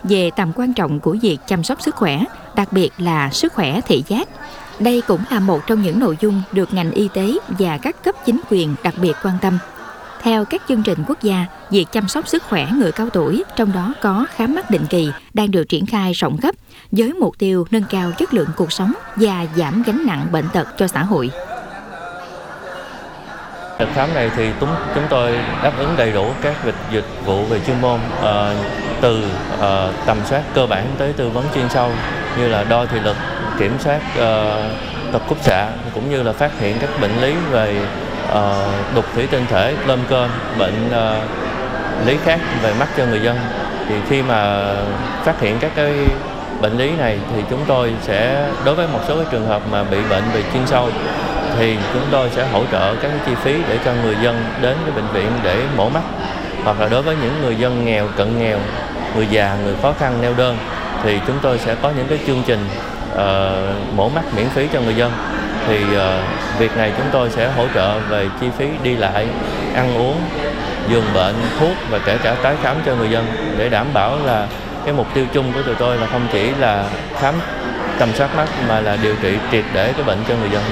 về tầm quan trọng của việc chăm sóc sức khỏe, đặc biệt là sức khỏe thị giác. Đây cũng là một trong những nội dung được ngành y tế và các cấp chính quyền đặc biệt quan tâm. Theo các chương trình quốc gia, việc chăm sóc sức khỏe người cao tuổi, trong đó có khám mắt định kỳ, đang được triển khai rộng khắp với mục tiêu nâng cao chất lượng cuộc sống và giảm gánh nặng bệnh tật cho xã hội. Đợt khám này thì chúng tôi đáp ứng đầy đủ các dịch vụ về chuyên môn, từ tầm soát cơ bản tới tư vấn chuyên sâu như là đo thị lực, kiểm soát tập khúc xạ, cũng như là phát hiện các bệnh lý về đục thủy tinh thể, lâm cơm, bệnh lý khác về mắt cho người dân. Thì khi mà phát hiện các cái bệnh lý này thì chúng tôi sẽ, đối với một số cái trường hợp mà bị bệnh về chuyên sâu, thì chúng tôi sẽ hỗ trợ các cái chi phí để cho người dân đến cái bệnh viện để mổ mắt. Hoặc là đối với những người dân nghèo, cận nghèo, người già, người khó khăn neo đơn, thì chúng tôi sẽ có những cái chương trình mổ mắt miễn phí cho người dân. Thì việc này chúng tôi sẽ hỗ trợ về chi phí đi lại, ăn uống, giường bệnh, thuốc và kể cả tái khám cho người dân, để đảm bảo là cái mục tiêu chung của tụi tôi là không chỉ là khám tầm soát mắt mà là điều trị triệt để cái bệnh cho người dân.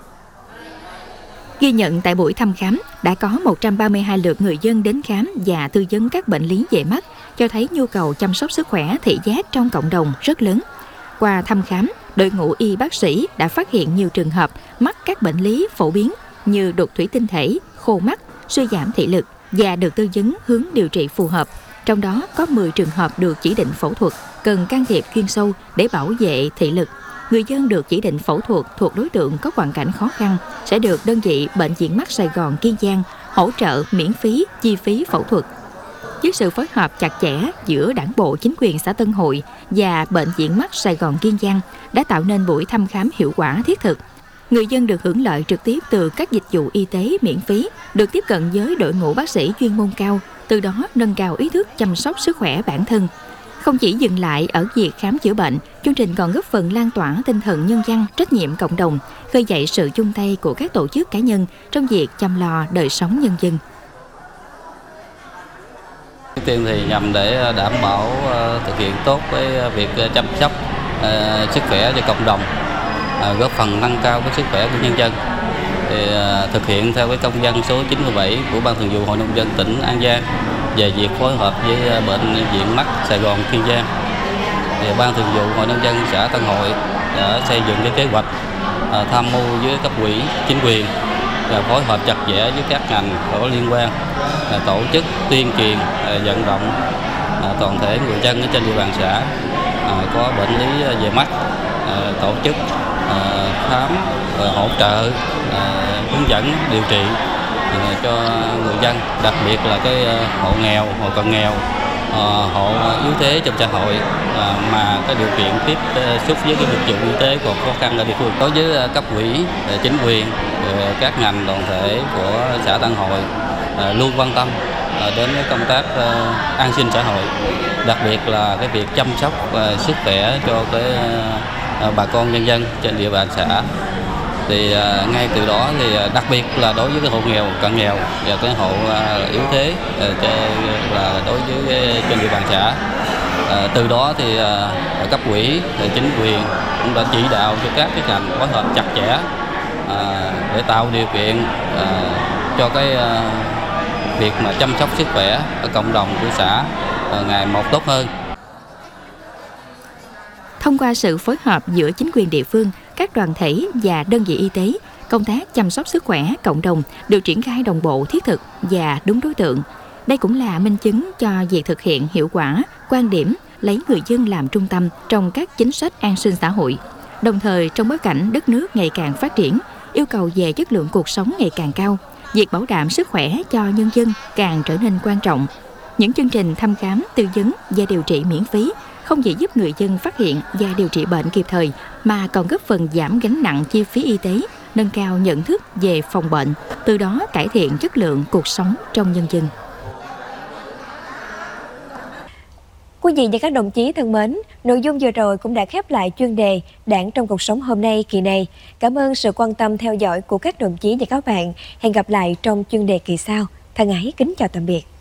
Ghi nhận tại buổi thăm khám, đã có 132 lượt người dân đến khám và tư vấn các bệnh lý về mắt, cho thấy nhu cầu chăm sóc sức khỏe thị giác trong cộng đồng rất lớn. Qua thăm khám, đội ngũ y bác sĩ đã phát hiện nhiều trường hợp mắc các bệnh lý phổ biến như đục thủy tinh thể, khô mắt, suy giảm thị lực và được tư vấn hướng điều trị phù hợp. Trong đó có 10 trường hợp được chỉ định phẫu thuật, cần can thiệp chuyên sâu để bảo vệ thị lực. Người dân được chỉ định phẫu thuật thuộc đối tượng có hoàn cảnh khó khăn sẽ được đơn vị Bệnh viện Mắt Sài Gòn Kiên Giang hỗ trợ miễn phí chi phí phẫu thuật. Với sự phối hợp chặt chẽ giữa Đảng bộ chính quyền xã Tân Hội và Bệnh viện Mắt Sài Gòn Kiên Giang đã tạo nên buổi thăm khám hiệu quả thiết thực. Người dân được hưởng lợi trực tiếp từ các dịch vụ y tế miễn phí, được tiếp cận với đội ngũ bác sĩ chuyên môn cao, từ đó nâng cao ý thức chăm sóc sức khỏe bản thân. Không chỉ dừng lại ở việc khám chữa bệnh, chương trình còn góp phần lan tỏa tinh thần nhân văn, trách nhiệm cộng đồng, khơi dậy sự chung tay của các tổ chức cá nhân trong việc chăm lo đời sống nhân dân. Trước tiên thì nhằm để đảm bảo thực hiện tốt cái việc chăm sóc sức khỏe cho cộng đồng, góp phần nâng cao cái sức khỏe của nhân dân. Thì thực hiện theo cái công văn số 97 của Ban Thường vụ Hội Nông dân tỉnh An Giang về việc phối hợp với Bệnh viện Mắt Sài Gòn Kiên Giang, thì Ban Thường vụ Hội Nông dân xã Tân Hội đã xây dựng cái kế hoạch tham mưu với cấp ủy chính quyền và phối hợp chặt chẽ với các ngành có liên quan, tổ chức tuyên truyền vận động toàn thể người dân ở trên địa bàn xã có bệnh lý về mắt, tổ chức khám, hỗ trợ, hướng dẫn điều trị cho người dân, đặc biệt là cái hộ nghèo, hộ cận nghèo, hộ yếu thế trong xã hội mà cái điều kiện tiếp xúc với cái dịch vụ y tế còn khó khăn ở địa phương. Đối với cấp ủy, chính quyền, các ngành đoàn thể của xã Tân Hội luôn quan tâm đến cái công tác an sinh xã hội, đặc biệt là cái việc chăm sóc sức khỏe cho cái bà con nhân dân trên địa bàn xã. Thì ngay từ đó thì đặc biệt là đối với cái hộ nghèo, cận nghèo và cái hộ yếu thế là đối với trên địa bàn xã. Từ đó thì cấp ủy, chính quyền cũng đã chỉ đạo cho các cái ngành phối hợp chặt chẽ để tạo điều kiện cho cái việc mà chăm sóc sức khỏe ở cộng đồng của xã ngày một tốt hơn. Thông qua sự phối hợp giữa chính quyền địa phương, các đoàn thể và đơn vị y tế, công tác chăm sóc sức khỏe cộng đồng được triển khai đồng bộ, thiết thực và đúng đối tượng. Đây cũng là minh chứng cho việc thực hiện hiệu quả quan điểm lấy người dân làm trung tâm trong các chính sách an sinh xã hội. Đồng thời, trong bối cảnh đất nước ngày càng phát triển, yêu cầu về chất lượng cuộc sống ngày càng cao, việc bảo đảm sức khỏe cho nhân dân càng trở nên quan trọng. Những chương trình thăm khám, tư vấn và điều trị miễn phí không chỉ giúp người dân phát hiện và điều trị bệnh kịp thời, mà còn góp phần giảm gánh nặng chi phí y tế, nâng cao nhận thức về phòng bệnh, từ đó cải thiện chất lượng cuộc sống trong nhân dân. Quý vị và các đồng chí thân mến, nội dung vừa rồi cũng đã khép lại chuyên đề Đảng trong cuộc sống hôm nay kỳ này. Cảm ơn sự quan tâm theo dõi của các đồng chí và các bạn. Hẹn gặp lại trong chuyên đề kỳ sau. Thân ái kính chào tạm biệt.